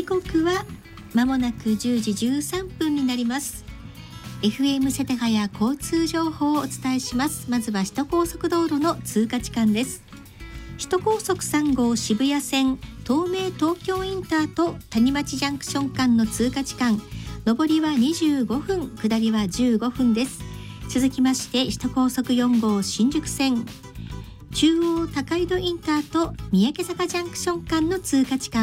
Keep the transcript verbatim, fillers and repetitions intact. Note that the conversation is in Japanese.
刻はまもなくじゅうじじゅうさんぷんになります。 エフエム 世田谷交通情報をお伝えします。まずは首都高速道路の通過時間です。首都高速さん号渋谷線東名東京インターと谷町ジャンクション間の通過時間、上りはにじゅうごふん、下りはじゅうごふんです。続きまして首都高速よん号新宿線中央高井戸インターと三宅坂ジャンクション間の通過時間、